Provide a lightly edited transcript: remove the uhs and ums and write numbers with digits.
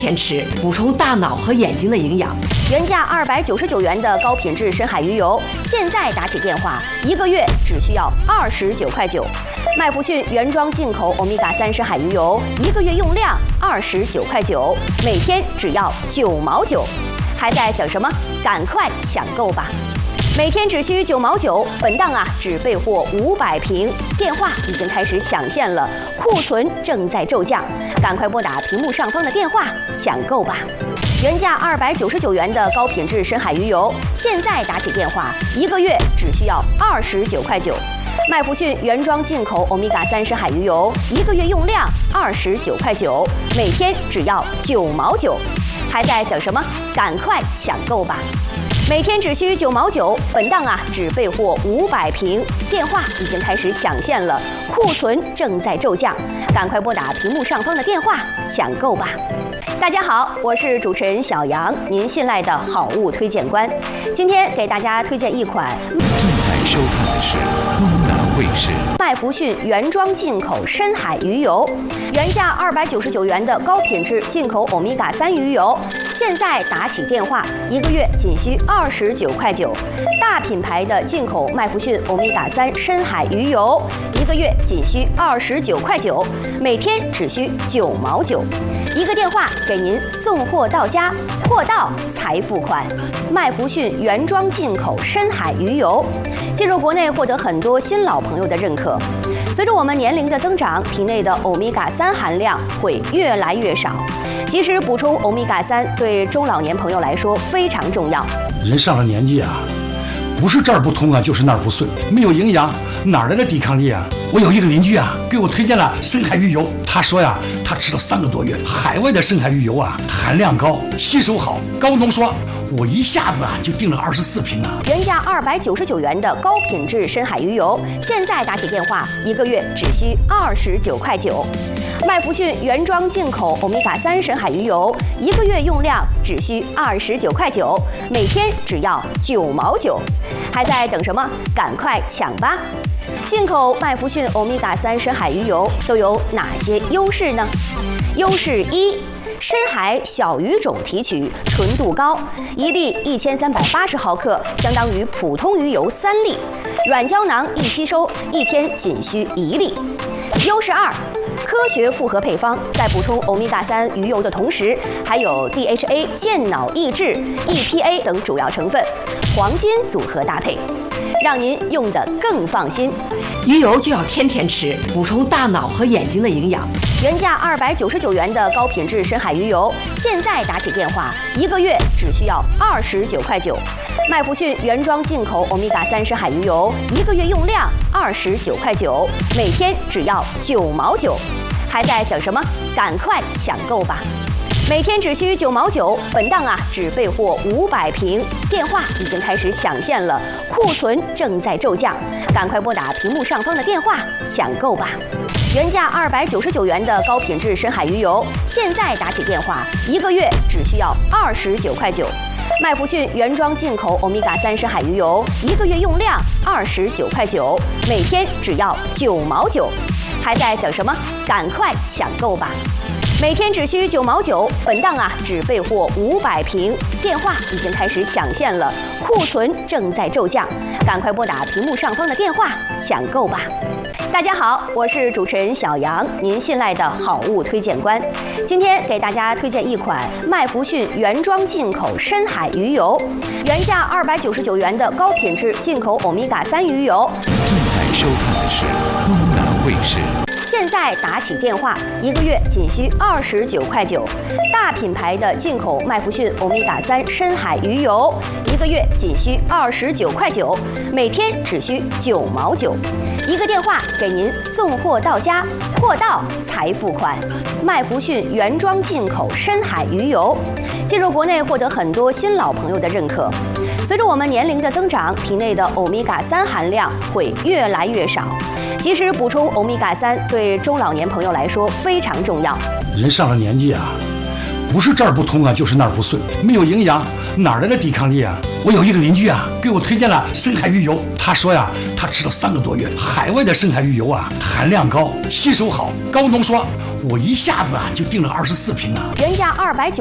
天吃，补充大脑和眼睛的营养。 原价299元的高品质深海鱼油，现在打起电话，1个月只需要29块9。麦弗逊原装进口欧米伽3深海鱼油，1个月用量29块9，每天只要9毛9。还在等什么？赶快抢购吧！每天只需9毛9，本档只备货500瓶，电话已经开始抢现了，库存正在骤降，赶快拨打屏幕上方的电话抢购吧！原价299元的高品质深海鱼油，现在打起电话，1个月只需要29块9。麦弗逊原装进口欧米伽3深海鱼油，1个月用量29块9，每天只要9毛9。还在等什么？赶快抢购吧！每天只需9毛9，本档只备货500瓶，电话已经开始抢现了，库存正在骤降，赶快拨打屏幕上方的电话抢购吧！大家好，我是主持人小杨，您信赖的好物推荐官。今天给大家推荐一款正在收看的是东南卫视麦弗逊原装进口深海鱼油，原价299元的高品质进口欧米伽3鱼油，现在打起电话，1个月仅需29块9。大品牌的进口麦弗逊欧米伽3深海鱼油，1个月仅需29块9，每天只需9毛9。1个电话给您送货到家，货到才付款。麦弗逊原装进口深海鱼油，进入国内获得很多新老朋友的认可。随着我们年龄的增长，体内的欧米伽3含量会越来越少。及时补充欧米伽3对中老年朋友来说非常重要。 人上了年纪不是这儿不通就是那儿不顺，没有营养，哪来的抵抗力啊？我有一个邻居给我推荐了深海鱼油，他说他吃了3个多月，海外的深海鱼油含量高，吸收好，高浓缩。我一下子就订了24瓶原价299元的高品质深海鱼油，现在打起电话，1个月只需29块9。麦弗逊原装进口欧米伽3深海鱼油，1个月用量只需29块9，每天只要9毛9。还在等什么？赶快抢吧！进口麦弗逊欧米伽3深海鱼油都有哪些优势呢？优势1：深海小鱼种提取，纯度高，1粒1380毫克，相当于普通鱼油3粒，软胶囊易吸收，1天仅需1粒。优势2：科学复合配方，在补充欧米伽3鱼油的同时，还有 DHA 健脑益智、EPA 等主要成分，黄金组合搭配，让您用得更放心。 鱼油就要天天吃，补充大脑和眼睛的营养。 原价299元的高品质深海鱼油，现在打起电话，1个月只需要29块9。麦弗逊原装进口欧米伽3深海鱼油，1个月用量29块9，每天只要9毛9。还在等什么？赶快抢购吧！每天只需9毛9，本档只备货500瓶，电话已经开始抢现了，库存正在骤降，赶快拨打屏幕上方的电话抢购吧！原价299元的高品质深海鱼油，现在打起电话，1个月只需要29块9。麦弗逊原装进口欧米伽3深海鱼油，1个月用量29块9，每天只要9毛9。还在等什么？赶快抢购吧！每天只需9毛9，本档只备货500瓶，电话已经开始抢现了，库存正在骤降，赶快拨打屏幕上方的电话抢购吧！大家好，我是主持人小杨，您信赖的好物推荐官。今天给大家推荐一款麦弗逊原装进口深海鱼油，原价299元的高品质进口欧米伽3鱼油。 正在收看的是东南卫视。 现在打起电话，1个月仅需29块9。大品牌的进口麦弗逊欧米伽3深海鱼油，1个月仅需29块9，每天只需9毛9。1个电话给您送货到家，货到才付款。麦弗逊原装进口深海鱼油，进入国内获得很多新老朋友的认可。随着我们年龄的增长，体内的欧米伽3含量会越来越少。及时补充欧米伽3对中老年朋友来说非常重要。 人上了年纪不是这儿不通就是那儿不顺，没有营养， 哪来的抵抗力啊？我有一个邻居啊，给我推荐了深海鱼油。他说呀，他吃了3个多月，海外的深海鱼油啊，含量高，吸收好，高浓缩。我一下子啊就订了24瓶啊。 原价290。